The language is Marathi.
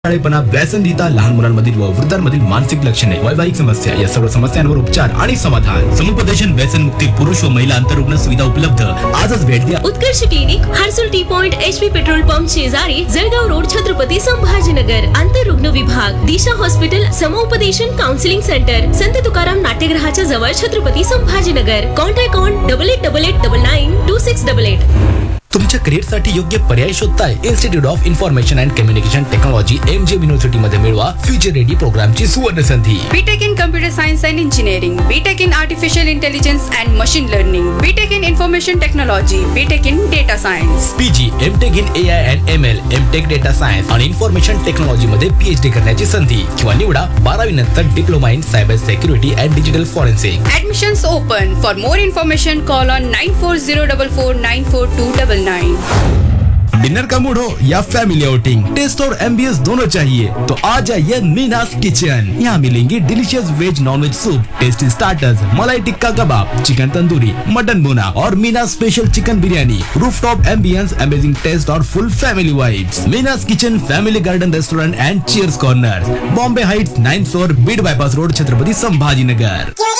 शाळेपणा, व्यसनदिता, लहान मुलांमधील व वृद्धांमधील मानसिक लक्षणे, वैवाहिक समस्या या सर्व समस्यांवर उपचार आणि समाधान. समुपदेशन, व्यसन मुक्ती, पुरुष व महिला अंतरुग्ण सुविधा उपलब्ध. आजच भेट द्या. उत्कर्ष clinic, Harsul T point, HP petrol pump शेजारी, जळगाव रोड, छत्रपती संभाजीनगर. अंतरुग्ण विभाग, दिशा हॉस्पिटल, समुपदेशन काउन्सिलिंग सेंटर, संत तुकाराम नाट्यगृहाच्या जवळ, छत्रपती संभाजीनगर. Contact on 8888992688. तुमच्या करिअरसाठी योग्य पर्याय शोधताय? Institute of information and communication technology MJ university मध्ये मिळवा फ्युचर रेडी प्रोग्रामची सुवर्ण संधी. BTech in computer science and engineering, BTech in artificial intelligence and machine learning, BTech in information technology, BTech in data science, PG, MTech in AI and ML, MTech data science आणि इन्फॉर्मेशन टेक्नॉलॉजी मध्ये PhD करण्याची संधी. किंवा निवडा 12वी नंतर diploma in cyber security and digital forensic. Admissions open. For more information call on 9404449299. Dinner का मूड हो या फैमिली आउटिंग, टेस्ट और एम्बियंस दोनों चाहिए तो आ जाइए मीनास किचन. यहाँ मिलेंगे delicious veg non veg soup, tasty starters, मलाई टिक्का कबाब, चिकन तंदूरी, मटन बोना और मीनास special chicken biryani. Rooftop ambience, amazing taste और फुल family vibes. मीनास kitchen, family garden restaurant end cheers corner, Bombay Heights, 9th floor, Beed bypass road, Chhatrapati Sambhajinagar.